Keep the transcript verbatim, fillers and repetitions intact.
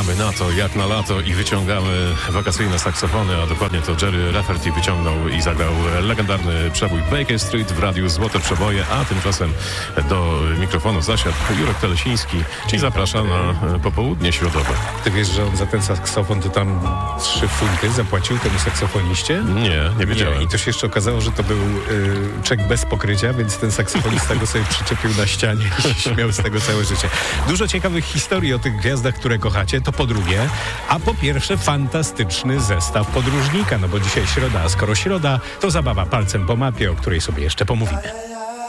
Czekamy na to, jak na lato i wyciągamy wakacyjne saksofony, a dokładnie to Jerry Rafferty wyciągnął i zagrał legendarny przebój Baker Street w radiu Złote Przeboje, a tymczasem do mikrofonu zasiadł Jurek Telesiński i zaprasza na popołudnie środowe. Ty wiesz, że on za ten saksofon to tam trzy funty zapłacił temu saksofoniście? Nie, nie wiedziałem. Nie. I to się jeszcze okazało, że to był y, czek bez pokrycia, więc ten saksofonista go sobie przyczepił na ścianie i się śmiał z tego całe życie. Dużo ciekawych historii o tych gwiazdach, które kochacie, to po drugie, a po pierwsze fantastyczny zestaw podróżnika, no bo dzisiaj środa, a skoro środa, to zabawa palcem po mapie, o której sobie jeszcze pomówimy.